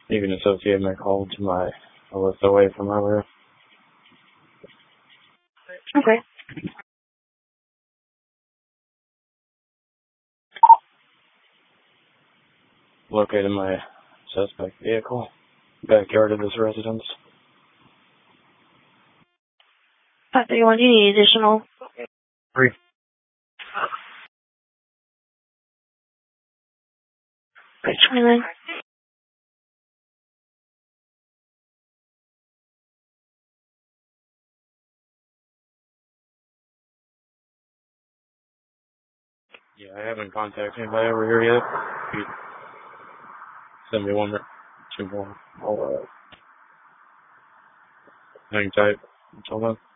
You can associate my call to my list away from earlier. Okay. Located my suspect vehicle, backyard of this residence. 531, do you need additional? 3. Great, 29. Yeah, I haven't contacted anybody over here yet. If you send me 1 or 2 more, I'll hang tight until then.